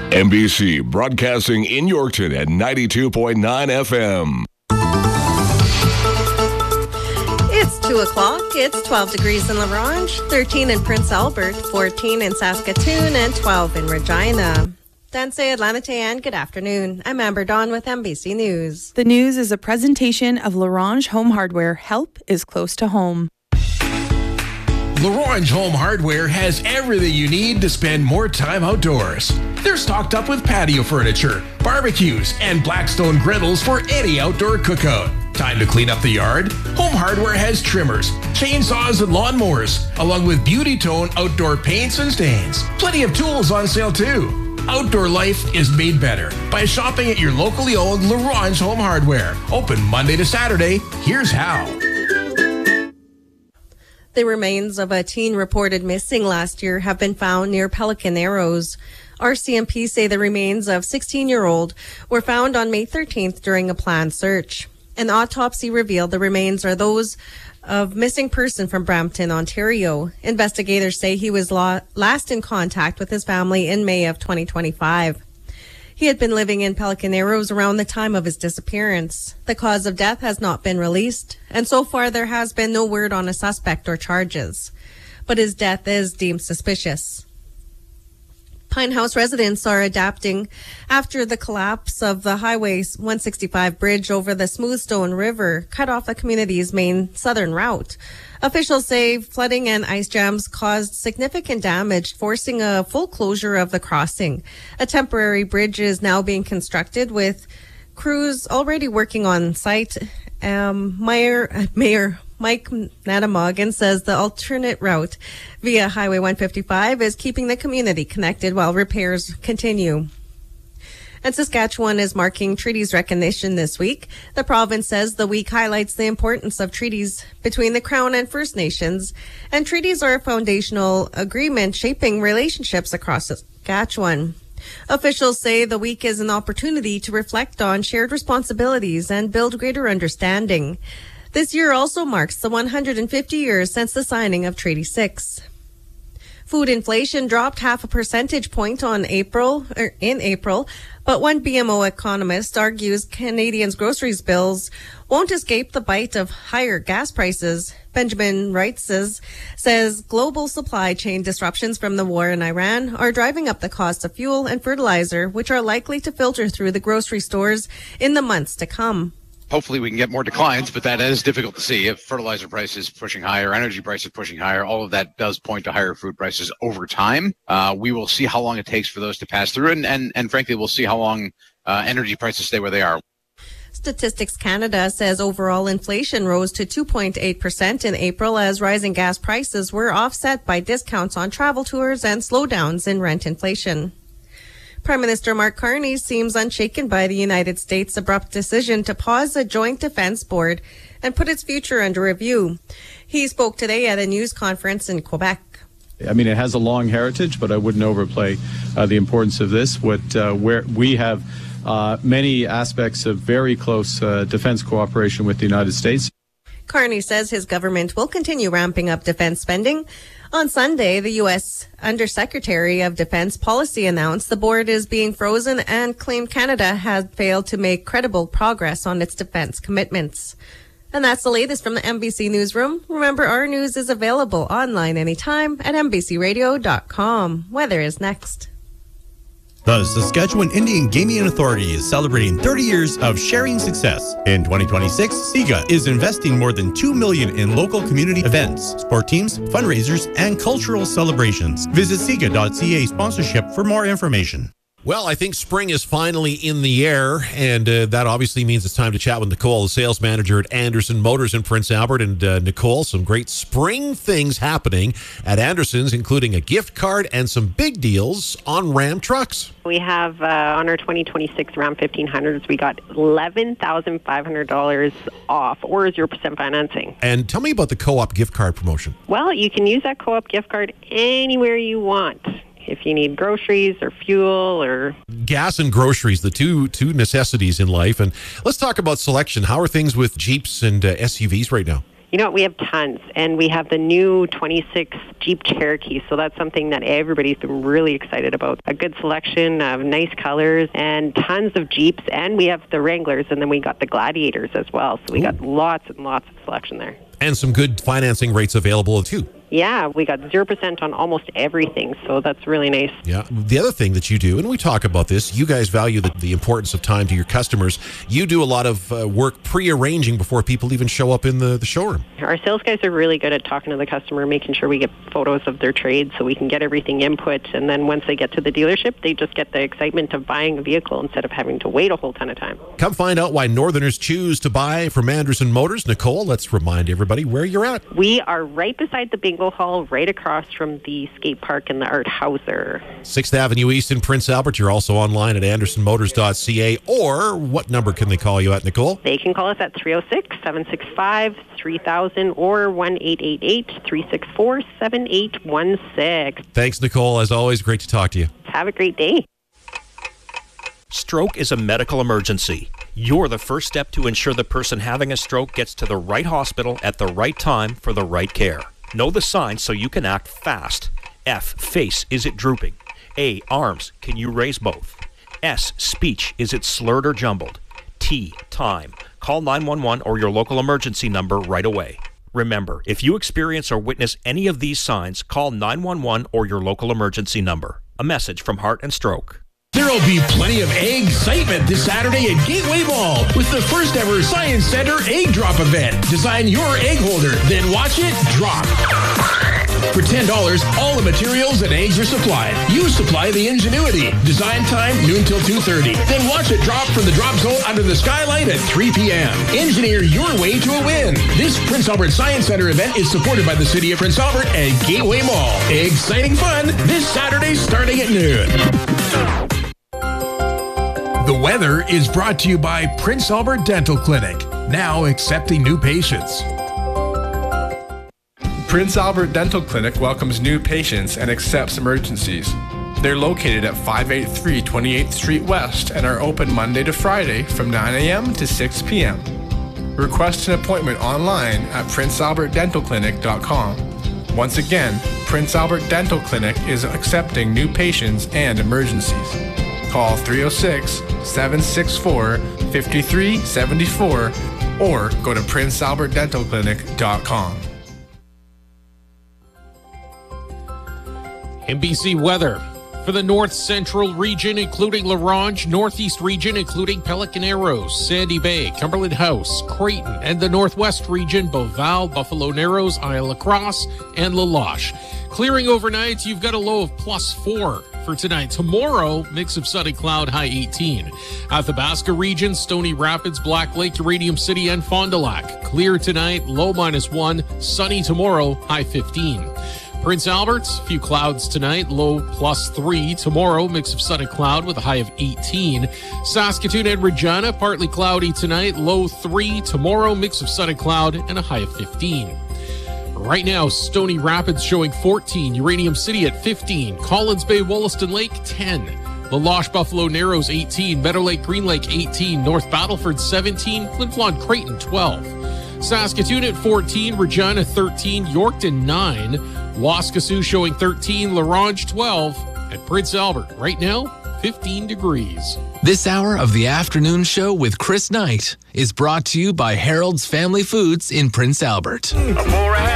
NBC broadcasting in Yorkton at 92.9 FM. It's 2 o'clock. It's 12 degrees in La Ronge, 13 in Prince Albert, 14 in Saskatoon, and 12 in Regina. Danse Atlanite, and good afternoon. I'm Amber Dawn with NBC News. The news is a presentation of La Ronge Home Hardware. Help is close to home. La Ronge Home Hardware has everything you need to spend more time outdoors. They're stocked up with patio furniture, barbecues, and Blackstone griddles for any outdoor cookout. Time to clean up the yard? Home Hardware has trimmers, chainsaws, and lawnmowers, along with Beauty Tone outdoor paints and stains. Plenty of tools on sale too. Outdoor life is made better by shopping at your locally owned La Ronge Home Hardware. Open Monday to Saturday. Here's how. The remains of a teen reported missing last year have been found near Pelican Arrows. RCMP say the remains of 16-year-old were found on May 13th during a planned search. An autopsy revealed the remains are those of missing person from Brampton, Ontario. Investigators say he was last in contact with his family in May of 2025. He had been living in Pelican Arrows around the time of his disappearance. The cause of death has not been released, and so far there has been no word on a suspect or charges. But his death is deemed suspicious. Pine House residents are adapting after the collapse of the Highway 165 bridge over the Smoothstone River cut off the community's main southern route. Officials say flooding and ice jams caused significant damage, forcing a full closure of the crossing. A temporary bridge is now being constructed with crews already working on site. Mayor Mike Nadamagan says the alternate route via Highway 155 is keeping the community connected while repairs continue. And Saskatchewan is marking treaties recognition this week. The province says the week highlights the importance of treaties between the Crown and First Nations, and treaties are a foundational agreement shaping relationships across Saskatchewan. Officials say the week is an opportunity to reflect on shared responsibilities and build greater understanding. This year also marks the 150 years since the signing of Treaty 6. Food inflation dropped 0.5 percentage point in April, but one BMO economist argues Canadians' groceries bills won't escape the bite of higher gas prices. Benjamin Wright says global supply chain disruptions from the war in Iran are driving up the cost of fuel and fertilizer, which are likely to filter through the grocery stores in the months to come. Hopefully we can get more declines, but that is difficult to see. If fertilizer prices pushing higher, energy prices pushing higher, all of that does point to higher food prices over time. We will see how long it takes for those to pass through, and frankly, we'll see how long energy prices stay where they are. Statistics Canada says overall inflation rose to 2.8% in April as rising gas prices were offset by discounts on travel tours and slowdowns in rent inflation. Prime Minister Mark Carney seems unshaken by the United States' abrupt decision to pause a joint defense board and put its future under review. He spoke today at a news conference in Quebec. I mean, it has a long heritage, but I wouldn't overplay the importance of this. Where we have many aspects of very close defense cooperation with the United States. Carney says his government will continue ramping up defense spending. On Sunday, the U.S. Undersecretary of Defense Policy announced the board is being frozen and claimed Canada had failed to make credible progress on its defense commitments. And that's the latest from the NBC Newsroom. Remember, our news is available online anytime at NBCRadio.com. Weather is next. The Saskatchewan Indian Gaming Authority is celebrating 30 years of sharing success. In 2026, SIGA is investing more than $2 million in local community events, sport teams, fundraisers, and cultural celebrations. Visit SIGA.ca sponsorship for more information. Well, I think spring is finally in the air, and that obviously means it's time to chat with Nicole, the sales manager at Anderson Motors in Prince Albert. And Nicole, some great spring things happening at Anderson's, including a gift card and some big deals on Ram trucks. We have on our 2026 Ram 1500s, we got $11,500 off or 0% financing. And tell me about the co-op gift card promotion. Well, you can use that co-op gift card anywhere you want. If you need groceries or fuel or... Gas and groceries, the two necessities in life. And let's talk about selection. How are things with Jeeps and SUVs right now? You know what? We have tons, and we have the new 26 Jeep Cherokee, so that's something that everybody's been really excited about. A good selection of nice colors and tons of Jeeps, and we have the Wranglers, and then we got the Gladiators as well, so we got lots and lots of selection there. And some good financing rates available too. Yeah, we got 0% on almost everything, so that's really nice. Yeah. The other thing that you do, and we talk about this, you guys value the importance of time to your customers. You do a lot of work pre-arranging before people even show up in the showroom. Our sales guys are really good at talking to the customer, making sure we get photos of their trade so we can get everything input. And then once they get to the dealership, they just get the excitement of buying a vehicle instead of having to wait a whole ton of time. Come find out why Northerners choose to buy from Anderson Motors. Nicole, let's remind everybody where you're at. We are right beside the bingo hall, right across from the skate park and the Art Hauser. 6th Avenue East in Prince Albert. You're also online at andersonmotors.ca. Or what number can they call you at, Nicole? They can call us at 306-765-3000 or 1-888-364-7816. Thanks, Nicole. As always, great to talk to you. Have a great day. Stroke is a medical emergency. You're the first step to ensure the person having a stroke gets to the right hospital at the right time for the right care. Know the signs so you can act fast. F, face, is it drooping? A, arms, can you raise both? S, speech, is it slurred or jumbled? T, time. Call 911 or your local emergency number right away. Remember, if you experience or witness any of these signs, call 911 or your local emergency number. A message from Heart and Stroke. There'll be plenty of egg excitement this Saturday at Gateway Mall with the first ever Science Center Egg Drop event. Design your egg holder, then watch it drop. For $10, all the materials and eggs are supplied. You supply the ingenuity. Design time, noon till 2:30. Then watch it drop from the drop zone under the skylight at 3 p.m. Engineer your way to a win. This Prince Albert Science Center event is supported by the City of Prince Albert and Gateway Mall. Exciting fun this Saturday starting at noon. The weather is brought to you by Prince Albert Dental Clinic, now accepting new patients. Prince Albert Dental Clinic welcomes new patients and accepts emergencies. They're located at 583 28th Street West and are open Monday to Friday from 9 a.m. to 6 p.m. Request an appointment online at princealbertdentalclinic.com. Once again, Prince Albert Dental Clinic is accepting new patients and emergencies. Call 306-764-5374 or go to princealbertdentalclinic.com. NBC weather. For the north central region, including La Ronge, northeast region, including Pelican Arrows, Sandy Bay, Cumberland House, Creighton, and the northwest region, Beauval, Buffalo Narrows, Isle La Crosse, and La Loche. Clearing overnight, you've got a low of +4 for tonight. Tomorrow, mix of sunny cloud, high 18. Athabasca region, Stony Rapids, Black Lake, Uranium City, and Fond du Lac. Clear tonight, low -1. Sunny tomorrow, high 15. Prince Albert, few clouds tonight, low +3. Tomorrow, mix of sun and cloud with a high of 18. Saskatoon and Regina, partly cloudy tonight, low 3. Tomorrow, mix of sun and cloud and a high of 15. Right now, Stony Rapids showing 14. Uranium City at 15. Collins Bay, Wollaston Lake, 10. La Loche, Buffalo Narrows, 18. Meadow Lake, Green Lake, 18. North Battleford, 17. Flin Flon, Creighton, 12. Saskatoon at 14. Regina, 13. Yorkton, 9. Waskesiu showing 13. La Ronge, 12. At Prince Albert, right now, 15 degrees. This hour of the afternoon show with Chris Knight is brought to you by Harold's Family Foods in Prince Albert.